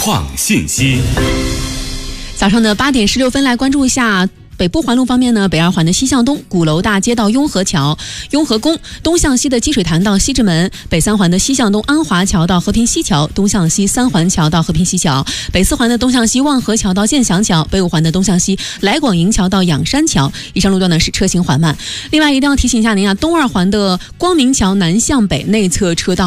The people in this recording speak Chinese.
况信息。 早上的8点16分，来关注一下北部环路方面呢，北二环的西向东鼓楼大街到雍和桥、雍和宫，东向西的积水潭到西直门；北三环的西向东安华桥到和平西桥，东向西三环桥到和平西桥；北四环的东向西望河桥到建祥桥，北五环的东向西来广营桥到仰山桥。以上路段呢是车行缓慢。另外一定要提醒一下您啊，东二环的光明桥南向北内侧车道